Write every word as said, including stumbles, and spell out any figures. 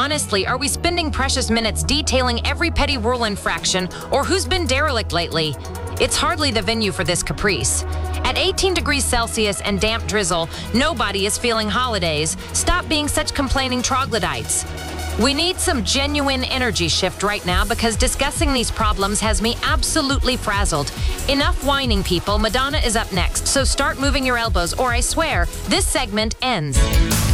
Honestly, are we spending precious minutes detailing every petty rule infraction or who's been derelict lately? It's hardly the venue for this caprice. At eighteen degrees Celsius and damp drizzle, nobody is feeling holidays. Stop being such complaining troglodytes. We need some genuine energy shift right now because discussing these problems has me absolutely frazzled. Enough whining, people. Madonna is up next, so start moving your elbows or I swear, this segment ends.